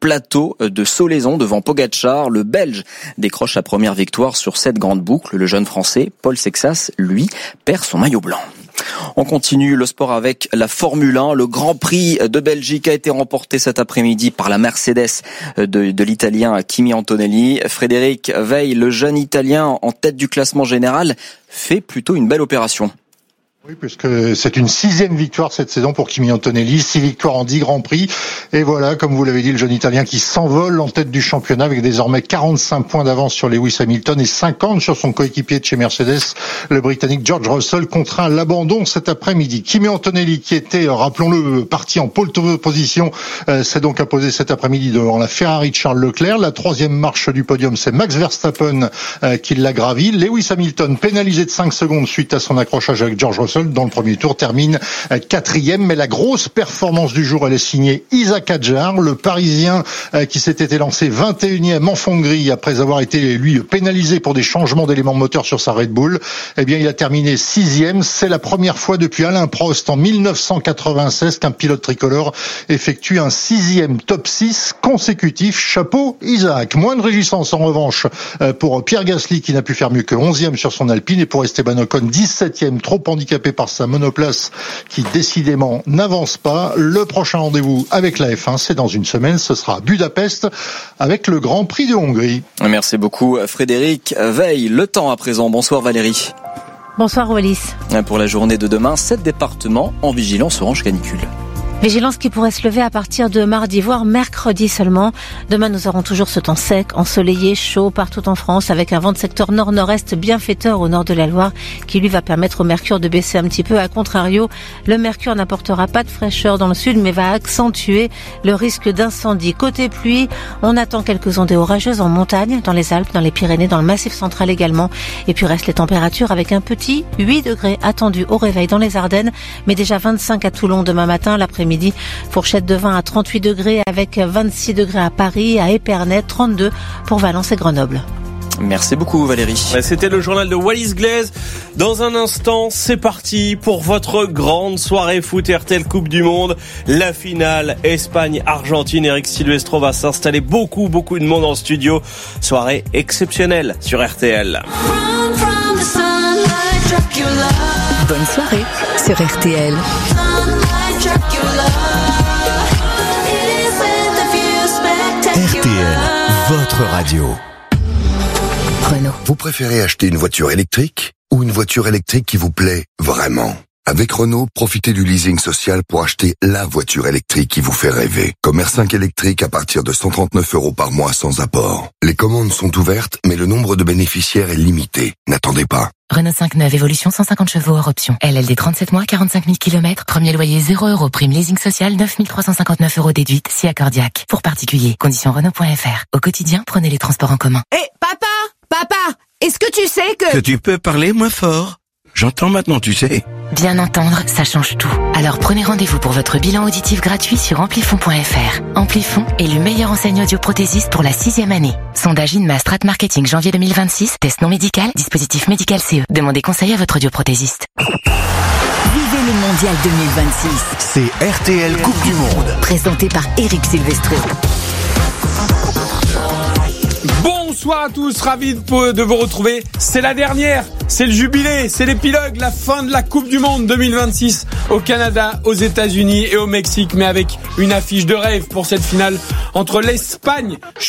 plateau de Solaizon devant Pogačar. Le Belge décroche sa première victoire sur cette grande boucle. Le jeune Français, Paul Sexas, lui, perd son maillot blanc. On continue le sport avec la Formule 1. Le Grand Prix de Belgique a été remporté cet après-midi par la Mercedes de l'Italien Kimi Antonelli. Frédéric Weil, le jeune Italien en tête du classement général, fait plutôt une belle opération. Oui, puisque c'est une 6e victoire cette saison pour Kimi Antonelli, 6 victoires en 10 Grands Prix. Et voilà, comme vous l'avez dit, le jeune Italien qui s'envole en tête du championnat avec désormais 45 points d'avance sur Lewis Hamilton et 50 sur son coéquipier de chez Mercedes, le Britannique George Russell, contraint à l'abandon cet après-midi. Kimi Antonelli, qui était, rappelons-le, parti en pole position, s'est donc imposé cet après-midi devant la Ferrari de Charles Leclerc. La 3e marche du podium, c'est Max Verstappen qui l'a gravi. Lewis Hamilton, pénalisé de 5 secondes suite à son accrochage avec George Russell, dans le premier tour, termine 4e. Mais la grosse performance du jour, elle est signée Isack Hadjar, le Parisien qui s'était lancé 21e en Hongrie après avoir été, lui, pénalisé pour des changements d'éléments moteurs sur sa Red Bull. Eh bien, il a terminé 6e. C'est la première fois depuis Alain Prost en 1996 qu'un pilote tricolore effectue un 6e top 6 consécutif. Chapeau, Isack. Moins de régissance, en revanche, pour Pierre Gasly, qui n'a pu faire mieux que 11e sur son Alpine, et pour Esteban Ocon, 17e, trop handicapé par sa monoplace qui décidément n'avance pas. Le prochain rendez-vous avec la F1, c'est dans une semaine, ce sera à Budapest avec le Grand Prix de Hongrie. Merci beaucoup Frédéric Weil. Le temps à présent. Bonsoir Valérie. Bonsoir Wallis. Pour la journée de demain, 7 départements en vigilance orange canicule. Vigilance qui pourrait se lever à partir de mardi, voire mercredi seulement. Demain, nous aurons toujours ce temps sec, ensoleillé, chaud partout en France, avec un vent de secteur nord-nord-est bienfaiteur au nord de la Loire, qui lui va permettre au mercure de baisser un petit peu. A contrario, le mercure n'apportera pas de fraîcheur dans le sud, mais va accentuer le risque d'incendie. Côté pluie, on attend quelques ondées orageuses en montagne, dans les Alpes, dans les Pyrénées, dans le Massif central également. Et puis restent les températures avec un petit 8 degrés attendu au réveil dans les Ardennes, mais déjà 25 à Toulon demain matin, l'après-midi. Fourchette de 20 à 38 degrés avec 26 degrés à Paris, à Épernay, 32 pour Valence et Grenoble. Merci beaucoup Valérie. C'était le journal de Wallis Glaise. Dans un instant, c'est parti pour votre grande soirée foot RTL Coupe du Monde. La finale Espagne-Argentine. Eric Silvestro va s'installer. Beaucoup de monde en studio. Soirée exceptionnelle sur RTL. Bonne soirée sur RTL. RTL, votre radio. Renault. Vous préférez acheter une voiture électrique ou une voiture électrique qui vous plaît vraiment ? Avec Renault, profitez du leasing social pour acheter la voiture électrique qui vous fait rêver. Comme R5 électrique à partir de 139 € par mois sans apport. Les commandes sont ouvertes, mais le nombre de bénéficiaires est limité. N'attendez pas. Renault 5 neuve évolution 150 chevaux hors option. LLD 37 mois, 45 000 km. Premier loyer 0 €. Prime leasing social 9 359 € déduite si accordiaque. Pour particulier. Conditions Renault.fr. Au quotidien, prenez les transports en commun. Hé, papa, est-ce que tu sais que tu peux parler moins fort? J'entends maintenant, tu sais. Bien entendre, ça change tout. Alors prenez rendez-vous pour votre bilan auditif gratuit sur Amplifon.fr. Amplifon est le meilleur enseigne audioprothésiste pour la 6e année. Sondage INMA Strat Marketing janvier 2026. Test non médical, dispositif médical CE. Demandez conseil à votre audioprothésiste. Vivez le Mondial 2026. C'est RTL Coupe du Monde. Présenté par Eric Silvestro. Bonsoir à tous, ravi de vous retrouver. C'est la dernière, c'est le jubilé, c'est l'épilogue, la fin de la Coupe du Monde 2026 au Canada, aux États-Unis et au Mexique, mais avec une affiche de rêve pour cette finale entre l'Espagne,